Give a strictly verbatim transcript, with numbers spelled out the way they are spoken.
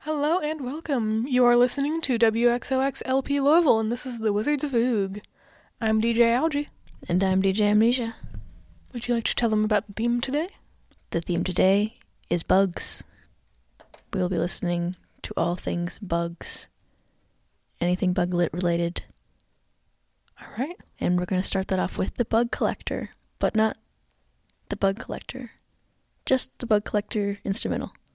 Hello and welcome. You are listening to W X O X L P Louisville, and this is the Wizards of Oog. I'm D J Algie. And I'm D J Amnesia. Would you like to tell them about the theme today? The theme today is bugs. We will be listening to all things bugs. Anything buglet related. Alright. And we're going to start that off with the Bug Collector, but not the Bug Collector. Just the Bug Collector instrumental.